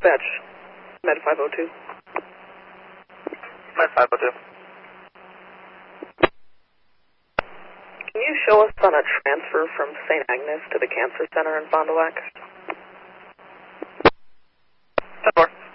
Dispatch, Med 502. Med 502. Can you show us on a transfer from St. Agnes to the Cancer Center in Fond du Lac? 10-4.